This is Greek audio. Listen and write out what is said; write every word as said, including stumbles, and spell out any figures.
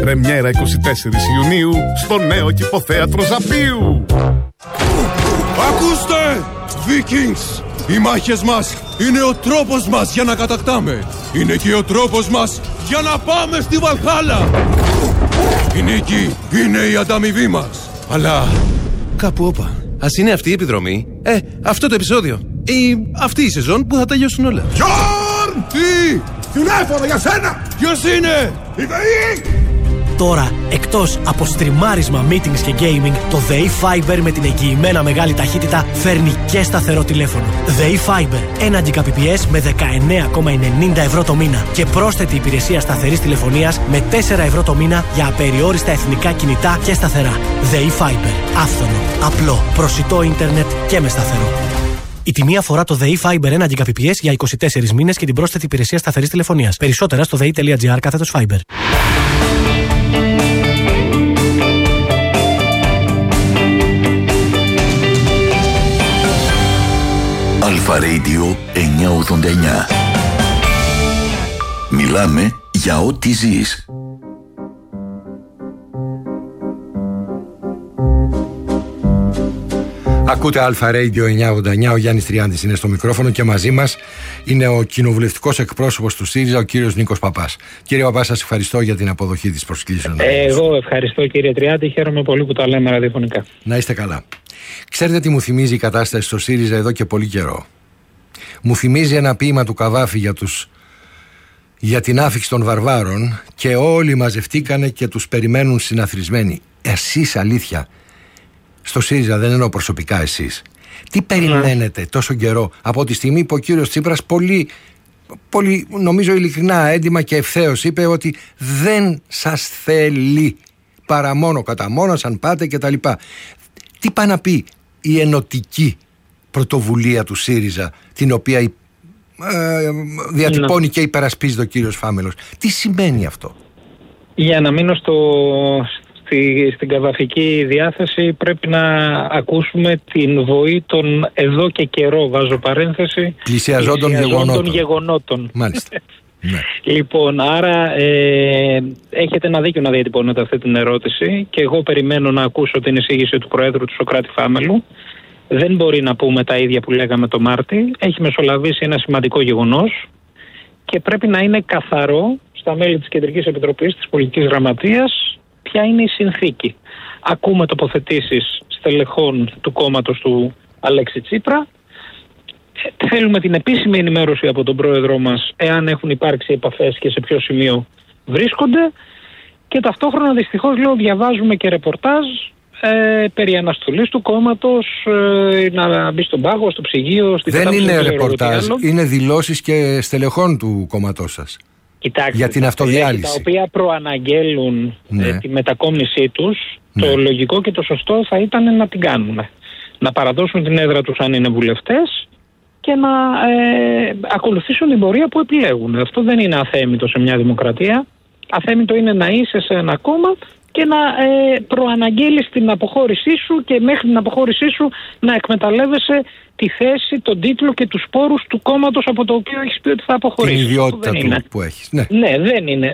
Πρεμιέρα είκοσι τέσσερις Ιουνίου στο νέο Κηποθέατρο Ζαπίου. Ακούστε, Vikings! Οι μάχες μας είναι ο τρόπος μας για να κατακτάμε. Είναι και ο τρόπος μας για να πάμε στη Βαλχάλα. Η νίκη είναι η ανταμοιβή μας. Αλλά κάπου όπα. Ας είναι αυτή η επιδρομή, ε, αυτό το επεισόδιο ή αυτή η σεζόν που θα τελειώσουν όλα. Γιόρν! Τι! Τηλέφωνο για σένα! Ποιος είναι? Η ΔΕΗ! Τώρα, εκτός από στριμάρισμα, meetings και gaming, το ΔΕΗ Fiber με την εγγυημένα μεγάλη ταχύτητα φέρνει και σταθερό τηλέφωνο. ΔΕΗ Fiber, ένα Gbps με δεκαεννέα κόμμα ενενήντα ευρώ το μήνα και πρόσθετη υπηρεσία σταθερής τηλεφωνίας με τέσσερα ευρώ το μήνα για απεριόριστα εθνικά κινητά και σταθερά. ΔΕΗ Fiber, άφθονο, απλό, προσιτό ίντερνετ και με σταθερό. Η τιμή αφορά το ΔΕΗ Fiber ένα Gbps για είκοσι τέσσερις μήνες και την πρόσθετη υπηρεσία σταθερής τηλεφωνίας. Περισσότερα στο δei.gr κάθετος Fiber. Αλφα Radio εννιακόσια ογδόντα εννιά. Μιλάμε για ό,τι ζεις. Ακούτε Αλφα Radio εννιακόσια ογδόντα εννιά, ο Γιάννης Τριάντης είναι στο μικρόφωνο και μαζί μας είναι ο κοινοβουλευτικός εκπρόσωπος του ΣΥΡΙΖΑ, ο κύριος Νίκος Παπάς. Κύριε Παπά, σας ευχαριστώ για την αποδοχή της προσκλήσεως. Εγώ ευχαριστώ κύριε Τριάντη, χαίρομαι πολύ που τα λέμε ραδιοφωνικά. Να είστε καλά. Ξέρετε τι μου θυμίζει η κατάσταση στο ΣΥΡΙΖΑ εδώ και πολύ καιρό? Μου θυμίζει ένα ποίημα του Καβάφη για, τους, για την άφιξη των βαρβάρων και όλοι μαζευτήκανε και τους περιμένουν συναθρισμένοι. Εσείς αλήθεια, στο ΣΥΡΙΖΑ, δεν εννοώ προσωπικά εσείς, τι περιμένετε τόσο καιρό από τη στιγμή που ο κύριος Τσίπρας πολύ, πολύ νομίζω ειλικρινά, έντιμα και ευθέως είπε ότι δεν σας θέλει παρά μόνο κατά μόνο αν πάτε και τα λοιπά. Τι πάει να πει η ενωτική πρωτοβουλία του ΣΥΡΙΖΑ, την οποία ε, διατυπώνει και υπερασπίζεται ο κύριος Φάμελος? Τι σημαίνει αυτό? Για να μείνω στο, στη, στην καβαφική διάθεση, πρέπει να ακούσουμε την βοή των εδώ και καιρό, βάζω παρένθεση, πλησιαζόντων γεγονότων. γεγονότων. Μάλιστα. Ναι. Λοιπόν, άρα ε, έχετε ένα δίκιο να διατυπώνετε αυτή την ερώτηση και εγώ περιμένω να ακούσω την εισήγηση του Προέδρου του Σωκράτη Φάμελου. Δεν μπορεί να πούμε τα ίδια που λέγαμε το Μάρτι. Έχει μεσολαβήσει ένα σημαντικό γεγονός και πρέπει να είναι καθαρό στα μέλη της Κεντρικής Επιτροπής της Πολιτικής Γραμματείας ποια είναι η συνθήκη. Ακούμε τοποθετήσεις στελεχών του κόμματος του Αλέξη Τσίπρα. Θέλουμε την επίσημη ενημέρωση από τον πρόεδρό μας εάν έχουν υπάρξει επαφές και σε ποιο σημείο βρίσκονται, και ταυτόχρονα δυστυχώς λέω διαβάζουμε και ρεπορτάζ ε, περί αναστολής του κόμματος, ε, να μπει στον πάγο, στο ψυγείο, στη Δεν είναι ρεπορτάζ, είναι δηλώσεις και στελεχών του κόμματός σας. Κοιτάξτε, για την αυτοδιάλυση, τα οποία προαναγγέλουν ναι. ε, τη μετακόμισή τους, ναι. Το λογικό και το σωστό θα ήταν να την κάνουν. Να παραδώσουν την έδρα τους αν είναι βουλευτές και να ε, ακολουθήσουν την πορεία που επιλέγουν. Αυτό δεν είναι αθέμητο σε μια δημοκρατία. Αθέμητο είναι να είσαι σε ένα κόμμα και να ε, προαναγγέλεις την αποχώρησή σου και μέχρι την αποχώρησή σου να εκμεταλλεύεσαι τη θέση, τον τίτλο και τους πόρους του κόμματος από το οποίο έχεις πει ότι θα αποχωρήσεις. Την ιδιότητα του που έχεις. Ναι. ναι, δεν είναι.